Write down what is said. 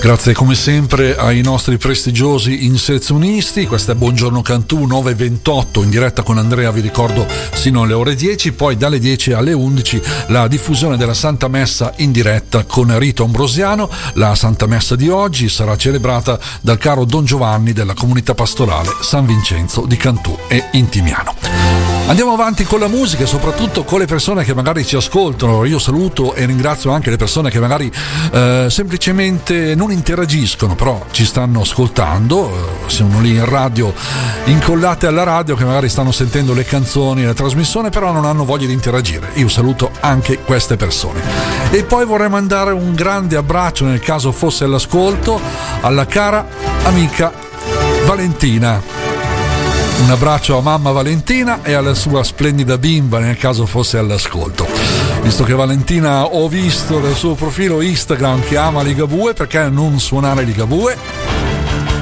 Grazie come sempre ai nostri prestigiosi inserzionisti. Questo è Buongiorno Cantù 9:28 in diretta con Andrea, vi ricordo, sino alle ore 10, poi dalle 10 alle 11 la diffusione della Santa Messa in diretta con Rito Ambrosiano. La Santa Messa di oggi sarà celebrata dal caro Don Giovanni della comunità pastorale San Vincenzo di Cantù e Intimiano. Andiamo avanti con la musica e soprattutto con le persone che magari ci ascoltano. Io saluto e ringrazio anche le persone che magari semplicemente non interagiscono, però ci stanno ascoltando, sono lì in radio, incollate alla radio, che magari stanno sentendo le canzoni, la trasmissione, però non hanno voglia di interagire. Io saluto anche queste persone. E poi vorrei mandare un grande abbraccio, nel caso fosse all'ascolto, alla cara amica Valentina. Un abbraccio a mamma Valentina e alla sua splendida bimba, nel caso fosse all'ascolto. Visto che Valentina, ho visto nel suo profilo Instagram che ama Ligabue, perché non suonare Ligabue?